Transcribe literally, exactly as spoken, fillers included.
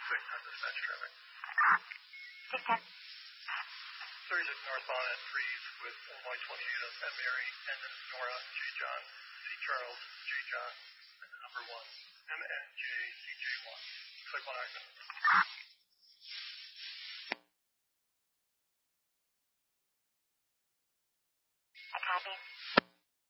Quick, not dispatch traffic. six ten. thirty-six northbound at Freeze with Illinois twenty-eight of M. Mary, and then Nora, J. John, C. Charles, J. John, and the number one, M N J C J one. Looks like one accident. I copy.